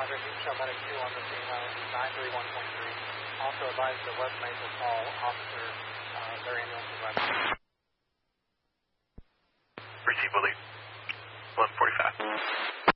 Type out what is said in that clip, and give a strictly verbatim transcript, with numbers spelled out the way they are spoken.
Roger, you show medic two on the scene, uh, nine three one point three. Also advise the West Maple call officer, uh, their ambulance is right. Receive, Willie. eleven forty-five.